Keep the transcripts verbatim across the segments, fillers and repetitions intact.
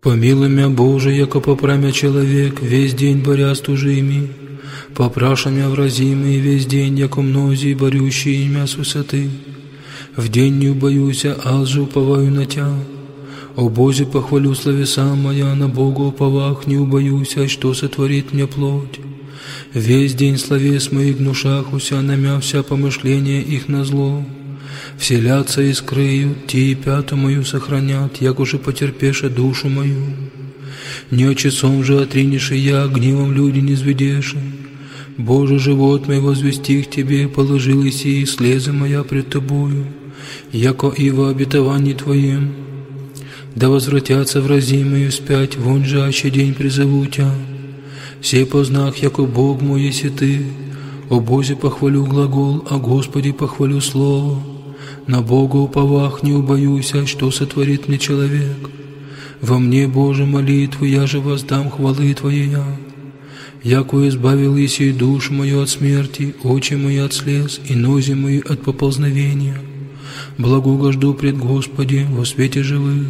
Помилуй мя, Боже, яко попрамя человек, весь день боря с тужими, попраша мя вразимый весь день, яко мнози борющие мя с высоты. В день не убоюся, аз же уповаю на Тя. О Бозе похвалю словеса моя, на Бога уповах не убоюся, что сотворит мне плоть. Весь день словес моих гнушахуся, на мя вся помышления их на зло. Вселятся и скрыют, те и пяту мою сохранят, як уже потерпеша душу мою. Не очецом же отринеши я, гневом люди не зведеши. Боже, живот мой возвести к Тебе, положилась и слезы моя пред Тобою, яко и во обетовании Твоим. Да возвратятся вразимые вспять, вон же аще день призову Тя. Все познах, яко Бог мой еси Ты. О Бозе похвалю глагол, о Господе похвалю слово. На Бога уповах не убоюся, что сотворит мне человек. Во мне, Боже, молитву, я же воздам хвалы Твоя. Яко избавил еси душу мою от смерти, очи мои от слез, и нози мои от поползновения. Благого жду пред Господи во свете живых.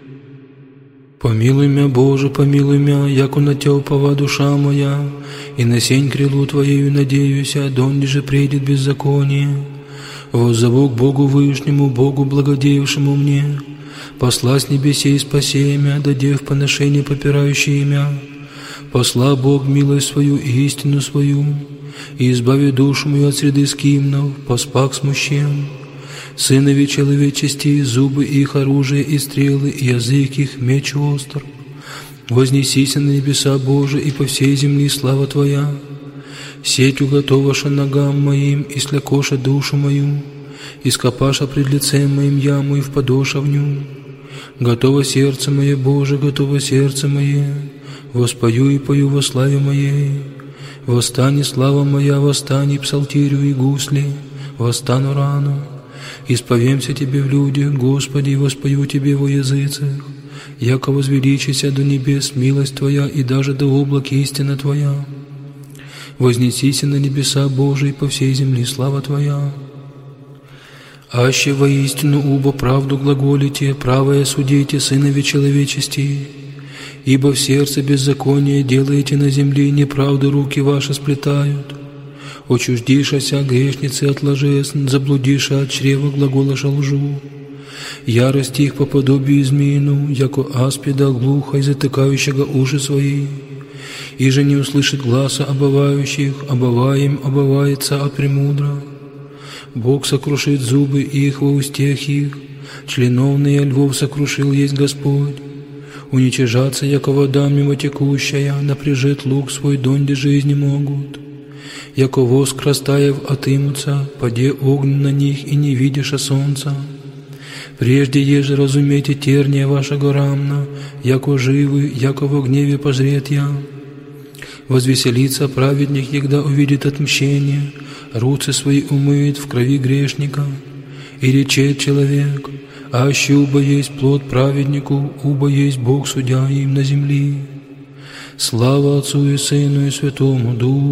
Помилуй мя, Боже, помилуй мя, яко на Тя упова душа моя, и на сень крилу Твоею надеюся, донде же придет беззаконие. Воззову к Богу Вышнему, Богу благодеявшему мне, посла с небесей спаси мя, даде в поношение попирающие мя. Посла Бог милость свою и истину свою, и избави душу мою от среды скимнов, поспак смущен. Сынови человечести, зубы их оружие и стрелы, и язык их меч остр. Вознесися на небеса Божии, и по всей земли слава Твоя. Сеть уготоваша ногам моим, и слякоша душу мою, и скопаша пред лицем моим яму, и впадоша в ню. Готово сердце мое, Боже, готово сердце мое, воспою и пою во славе моей. Восстань, слава моя, восстань, псалтирю и гусли, восстану рано. Исповемся Тебе в людях, Господи, и воспою Тебе во языцах, яко возвеличися до небес милость Твоя, и даже до облак истина Твоя. Вознесися на небеса Божии, по всей земли слава Твоя. Аще воистину убо правду глаголите, правое судите, сынови человечести, ибо в сердце беззаконие делаете на земле, неправду руки ваши сплетают. Очуждишася грешницы от ложес, заблудиша от чрева глаголаша лжу. Ярость их по подобию змеину, яко аспида глухо и затыкающего уши свои. Иже не услышит гласа обывающих, обываем обывается от премудра. Бог сокрушит зубы их во устех их, членовные львов сокрушил есть Господь. Уничижаться, яко вода мимо текущая, напряжет лук свой, донде жизни могут. Яко воск растаяв отымутся, паде огонь на них, и не видиша солнца. Прежде еже разумейте терния вашего рамна, яко живы, яко во гневе пожрет я. Возвеселится праведник, егда увидит отмщение, руцы свои умыет в крови грешника. И речет человек, аще убо есть плод праведнику, убо есть Бог судья им на земли. Слава Отцу и Сыну и Святому Духу.